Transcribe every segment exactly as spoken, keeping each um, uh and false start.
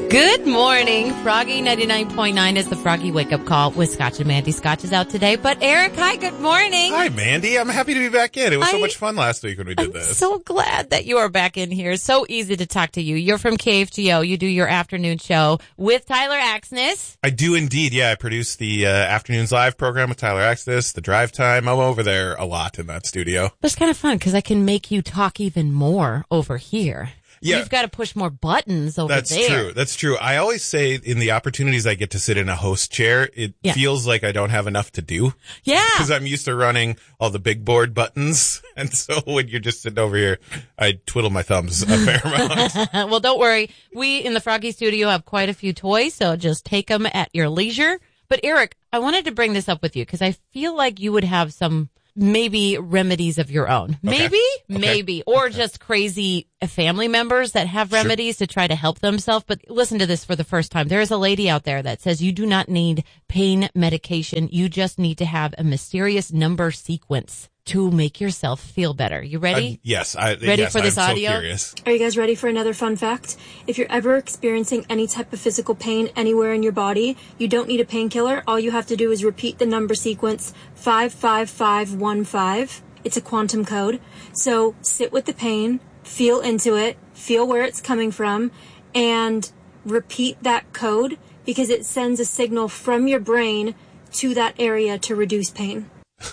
Good morning. Froggy ninety-nine point nine is the Froggy wake-up call with Scotch and Mandy. Scotch is out today. But Eric, hi, good morning. Hi, Mandy. I'm happy to be back in. It was I, so much fun last week when we did I'm this. so glad that you are back in here. So easy to talk to you. You're from K F G O. You do your afternoon show with Tyler Axness. I do indeed. Yeah, I produce the uh, Afternoons Live program with Tyler Axness, the Drive Time. I'm over there a lot in that studio. But it's kind of fun because I can make you talk even more over here. Yeah. You've got to push more buttons over That's there. true. That's true. I always say in the opportunities I get to sit in a host chair, it Yeah. feels like I don't have enough to do. Yeah. Because I'm used to running all the big board buttons. And so when you're just sitting over here, I twiddle my thumbs a fair amount. Well, don't worry. We in the Froggy Studio have quite a few toys, so just take them at your leisure. But Eric, I wanted to bring this up with you because I feel like you would have some maybe remedies of your own. Okay. Maybe, Okay. maybe, or just crazy family members that have remedies Sure. to try to help themselves. But listen to this for the first time. There is a lady out there that says you do not need pain medication. You just need to have a mysterious number sequence to make yourself feel better. You ready? Uh, yes. I, Ready yes, for this I'm audio? So curious. Are you guys ready for another fun fact? If you're ever experiencing any type of physical pain anywhere in your body, you don't need a painkiller. All you have to do is repeat the number sequence five five five one five. It's a quantum code. So sit with the pain, feel into it, feel where it's coming from, and repeat that code because it sends a signal from your brain to that area to reduce pain.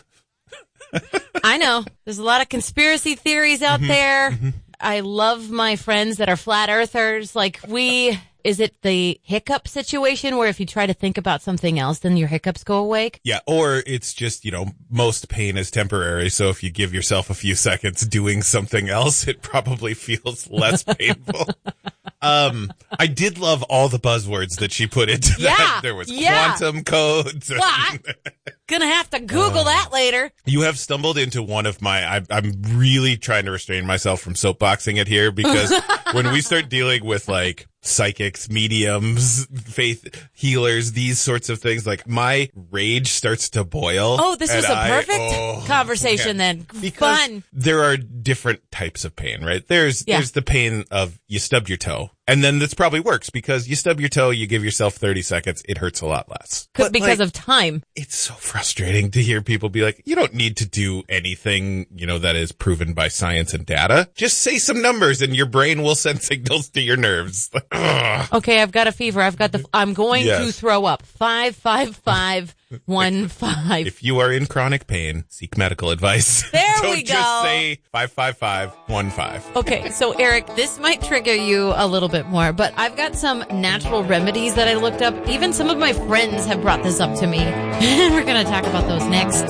I know. There's a lot of conspiracy theories out Mm-hmm. there. Mm-hmm. I love my friends that are flat earthers. Like we, is it the hiccup situation where if you try to think about something else, then your hiccups go away? Yeah, or it's just, you know, most pain is temporary, so if you give yourself a few seconds doing something else, it probably feels less painful. um, I did love all the buzzwords that she put into Yeah, that. There was yeah. quantum codes. Well, I'm gonna have to Google Uh, that later. You have stumbled into one of my, I, I'm really trying to restrain myself from soapboxing it here because when we start dealing with like psychics, mediums, faith healers, these sorts of things, like my rage starts to boil. Oh, this was and a I- perfect oh, conversation yeah. then. Because Fun. there are different types of pain, right? There's, Yeah. there's the pain of you stubbed your toe. And then this probably works because you stub your toe, you give yourself thirty seconds, it hurts a lot less. But, Because like, of time. it's so frustrating to hear people be like, you don't need to do anything, you know, that is proven by science and data. Just say some numbers and your brain will send signals to your nerves. Ugh. Okay, I've got a fever. I've got the, I'm going Yes. to throw up. Five, five, five, one, five. If you are in chronic pain, seek medical advice. There Don't we just go. say five five five one five. Okay, so Eric, this might trigger you a little bit more, but I've got some natural remedies that I looked up. Even some of my friends have brought this up to me. We're going to talk about those next.